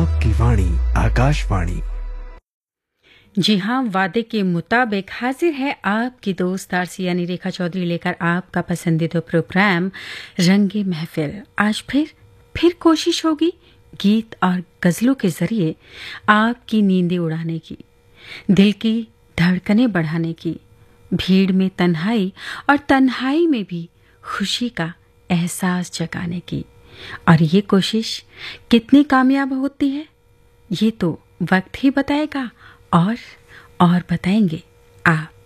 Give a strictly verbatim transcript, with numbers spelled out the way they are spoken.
आपकी वाणी आकाशवाणी। जी हाँ, वादे के मुताबिक हाजिर है आपकी दोस्त आरसी यानी रेखा चौधरी लेकर आपका पसंदीदा प्रोग्राम रंगे महफिल। आज फिर फिर कोशिश होगी गीत और गजलों के जरिए आपकी नींदें उड़ाने की, दिल की धड़कनें बढ़ाने की, भीड़ में तन्हाई और तन्हाई में भी खुशी का एहसास जगाने की। और ये कोशिश कितनी कामयाब होती है ये तो वक्त ही बताएगा। और और बताएंगे आप।